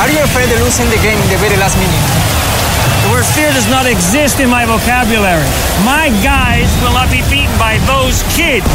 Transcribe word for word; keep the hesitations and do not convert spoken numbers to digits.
Are you afraid of losing the game in the very last minute? The word fear does not exist in my vocabulary. My guys will not be beaten by those kids.